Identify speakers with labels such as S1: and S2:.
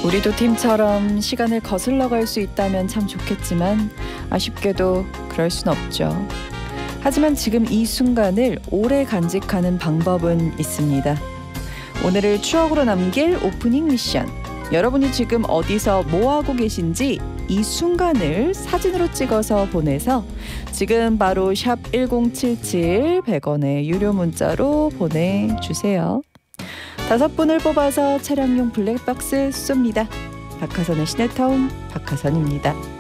S1: 우리도 팀처럼 시간을 거슬러 갈 수 있다면 참 좋겠지만 아쉽게도 그럴 순 없죠. 하지만 지금 이 순간을 오래 간직하는 방법은 있습니다. 오늘을 추억으로 남길 오프닝 미션. 여러분이 지금 어디서 뭐하고 계신지 이 순간을 사진으로 찍어서 보내서 지금 바로 샵 1077 100원의 유료 문자로 보내주세요. 5분을 뽑아서 차량용 블랙박스 쏩니다. 박하선의 시네타운 박하선입니다.